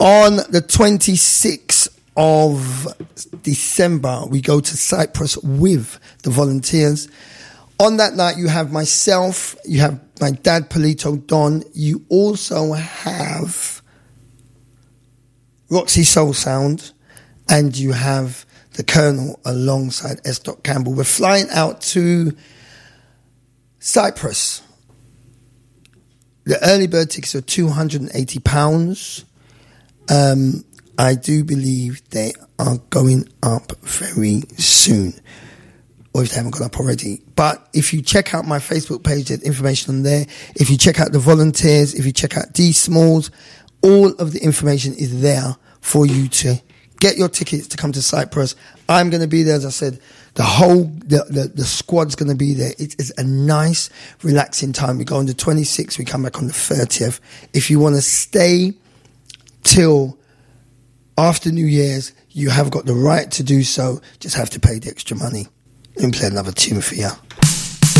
On the 26th of December, we go to Cyprus with the Volunteers. On that night, you have myself, you have my dad, Polito Don. You also have Roxy Soul Sound, and you have the Colonel alongside S. Campbell. We're flying out to Cyprus. The early bird tickets are £280. I do believe they are going up very soon, or if they haven't gone up already. But if you check out my Facebook page, there's information on there. If you check out the Volunteers, if you check out D Smalls, all of the information is there for you to get your tickets to come to Cyprus. I'm going to be there, as I said. The squad's going to be there. It is a nice, relaxing time. We go on the 26th, we come back on the 30th. If you want to stay till after New Year's, you have got the right to do so. Just have to pay the extra money. Let me play another tune for you.